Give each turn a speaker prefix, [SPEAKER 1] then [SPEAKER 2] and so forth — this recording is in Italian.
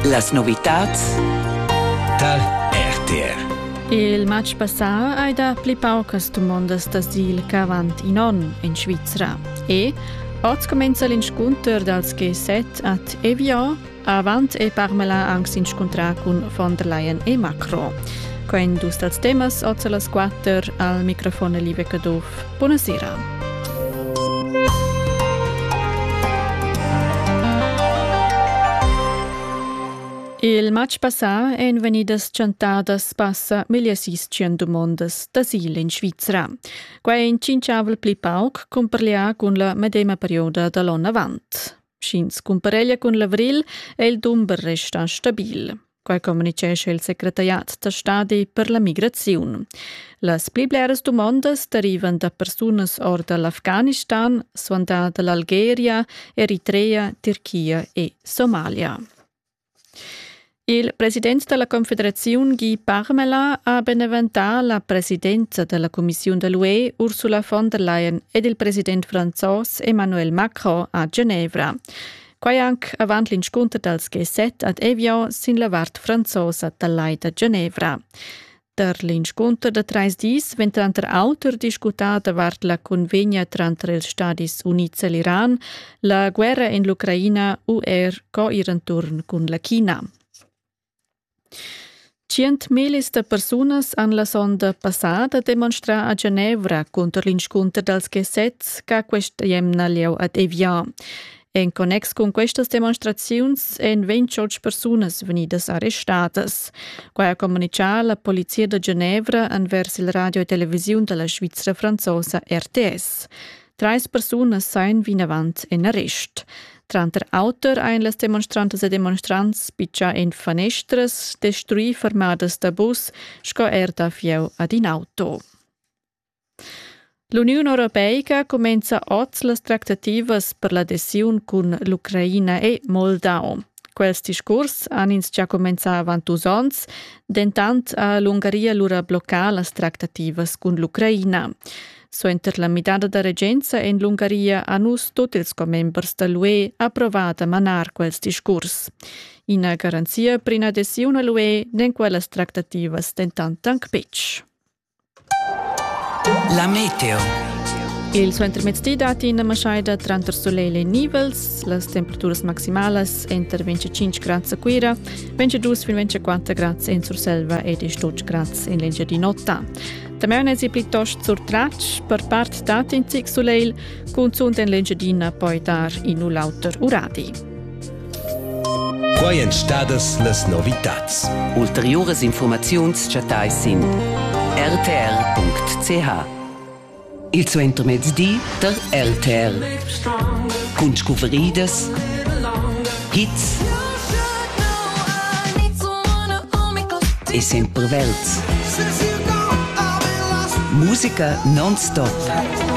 [SPEAKER 1] Las novitats
[SPEAKER 2] dal RTR.
[SPEAKER 3] Il match passà hai da pli paucas domondas d'asil che avant in on in Svizzera. E oggi comincia l'inscontro dals G7 at Evian, avant e Parmela anche si incontrà con von der Leyen e Macron. Con dus dals temas, oggi alle 4 al microfono Livia Cadov. Buonasera. Il match passà è in venidas cantadas passa 1600 domondas d'asil in Svizzera. Qua in cinciavel pli pauc comparlia con la medema perioda da l'anno avant. Schins comparella con l'avril e il dumber resta stabil. Qua comunicesce il segretariat da stadi per la migrazione. Las pli bleras domondas derivan da personas or dall'Afghanistan, suanda dall'Algeria, Eritrea, Turchia e Somalia. Il presidente della Confederazione Guy Parmela ha beneventato la presidenza della Commissione dell'UE Ursula von der Leyen ed il presidente francese Emmanuel Macron a Ginevra. Qua anche avanti l'incontro dals G7 ad Evian sin la vart franzosa dall'Aida Ginevra. Der l'incontro da 3 dis ventran der autor discutata vart la convegna tra il Stadis Units e l'Iran, la guerra in l'Ucraina co ihren turn con la China. 100.000 personas han la sonda passata demonstrar a Ginevra contro l'incontro dals G7 che questa jemna lieu ad Evian. In connex con queste demonstrazions en 28 personas venidas arrestadas. Qua a comunicar la polizia de Ginevra anvers il radio e televisione della Svizzera franzosa RTS. 3 personas sain vinavant in arrest. Tranter autor ein las demonstrantes e demonstrants piccia in fanestras, destrui fermadas da bus, sco da fieu ad in auto. L'Unione Europea comincia oggi le trattativas per l'adesione con l'Ucraina e Moldau. Quels discurs han già cominciato avant 2 ans, dentant a l'Ungaria lura blocca le trattativas con l'Ucraina. Suenter la midada da regenza in l'Ungaria hanno tutti i membri dell'UE approvato a manar quels discurs. Una garanzia per un'adesione all'UE in quelle trattative dentant anche pitch.
[SPEAKER 1] La meteo.
[SPEAKER 3] Il suo intermezzi dati in maschaida tra soleil e nivels, le temperature maximali entre 25 gradi a Quira, 22 fino a 24 gradi in Surselva e 12 gradi in Lengia di Notta. También è piuttosto surtraccio per parte dati in zic soleil, con sunt in Lengiadina poi dar in un lauter uradi.
[SPEAKER 2] Quai entstadas las novitats.
[SPEAKER 1] Ulteriores informazions chatai sin rtr.ch. Il suo intermezzi der RTR. Con scuveridas, hits e sempre verts. Musica non-stop.